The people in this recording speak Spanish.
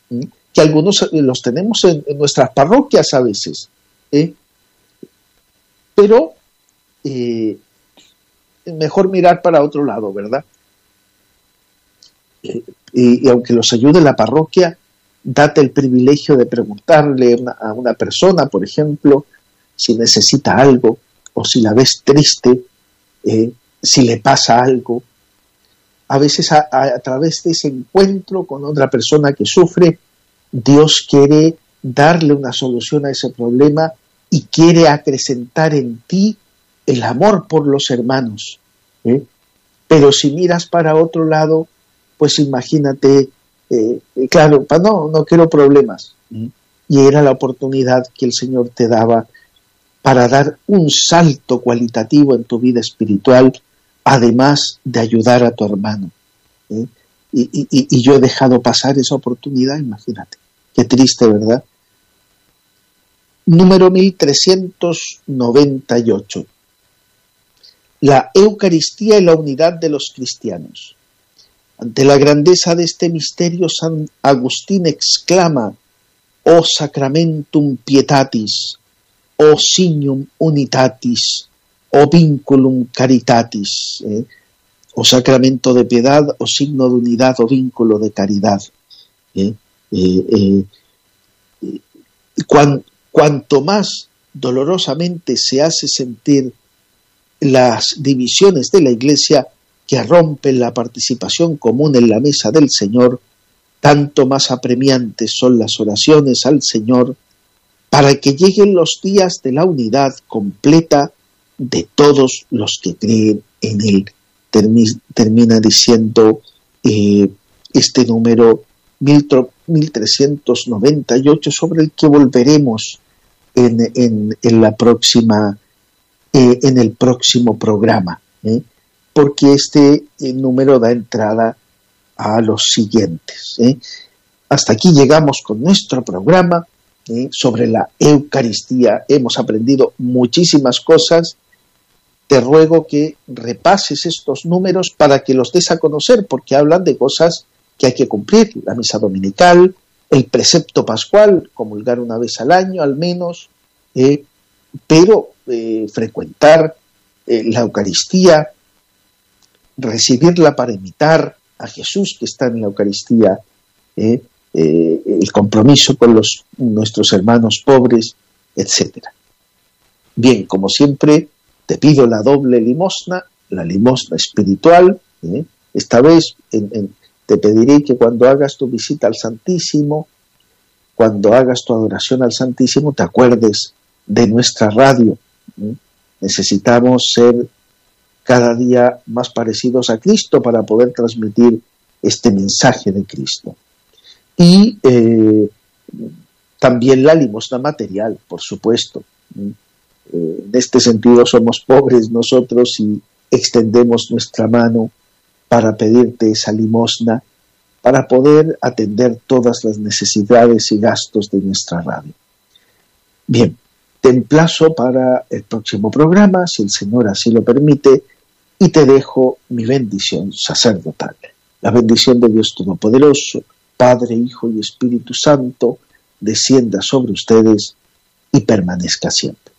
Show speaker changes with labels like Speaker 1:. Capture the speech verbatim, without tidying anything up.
Speaker 1: ¿eh? Que algunos los tenemos en, en nuestras parroquias a veces, ¿eh? Pero eh, mejor mirar para otro lado, ¿verdad? Eh, y, y aunque los ayude la parroquia, date el privilegio de preguntarle una, a una persona, por ejemplo, si necesita algo, o si la ves triste, eh, si le pasa algo. A veces a, a, a través de ese encuentro con otra persona que sufre, Dios quiere darle una solución a ese problema y quiere acrecentar en ti el amor por los hermanos, ¿eh? Pero si miras para otro lado, pues imagínate, eh, claro, no, no quiero problemas. ¿eh? Y era la oportunidad que el Señor te daba para dar un salto cualitativo en tu vida espiritual, además de ayudar a tu hermano. ¿eh? Y, y, y yo he dejado pasar esa oportunidad, imagínate. Qué triste, ¿verdad? Número mil trescientos noventa y ocho. La Eucaristía y la unidad de los cristianos. Ante la grandeza de este misterio, San Agustín exclama: «O sacramentum pietatis, o signum unitatis, o vinculum caritatis», ¿eh? O sacramento de piedad, o signo de unidad, o vínculo de caridad. ¿eh? Eh, eh, eh, cuan, cuanto más dolorosamente se hace sentir las divisiones de la Iglesia que rompen la participación común en la mesa del Señor, tanto más apremiantes son las oraciones al Señor para que lleguen los días de la unidad completa de todos los que creen en Él. Termi- termina diciendo eh, este número mil trescientos noventa y ocho, sobre el que volveremos en, en, en la próxima eh, en el próximo programa, ¿eh? porque este eh, número da entrada a los siguientes. ¿eh? Hasta aquí llegamos con nuestro programa ¿eh? sobre la Eucaristía. Hemos aprendido muchísimas cosas. Te ruego que repases estos números para que los des a conocer, porque hablan de cosas que hay que cumplir: la misa dominical, el precepto pascual, comulgar una vez al año al menos, eh, pero eh, frecuentar eh, la Eucaristía, recibirla para imitar a Jesús que está en la Eucaristía, eh, eh, el compromiso con los, nuestros hermanos pobres, etcétera. Bien, como siempre, te pido la doble limosna, la limosna espiritual. ¿eh? Esta vez en, en, te pediré que cuando hagas tu visita al Santísimo, cuando hagas tu adoración al Santísimo, te acuerdes de nuestra radio. ¿eh? Necesitamos ser cada día más parecidos a Cristo para poder transmitir este mensaje de Cristo. Y eh, también la limosna material, por supuesto. ¿eh? En este sentido somos pobres nosotros y extendemos nuestra mano para pedirte esa limosna, para poder atender todas las necesidades y gastos de nuestra radio. Bien, te emplazo para el próximo programa, si el Señor así lo permite, y te dejo mi bendición sacerdotal. La bendición de Dios Todopoderoso, Padre, Hijo y Espíritu Santo, descienda sobre ustedes y permanezca siempre.